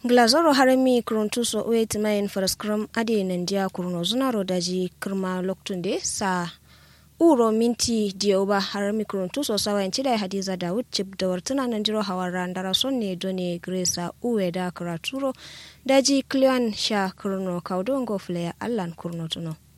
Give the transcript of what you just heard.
Glazoro harami kuruntuso wait main faraskram ade nandia kurno zunaro daji kirma loktunde sa uro minti dioba harami kuruntuso sawa inchida Hadiza Dawud chip da wartuna nanjiro hawara ndara sonne done Gresa uweda karaturo daji Cleon sha kurno kaudongo flea allan kurno tuno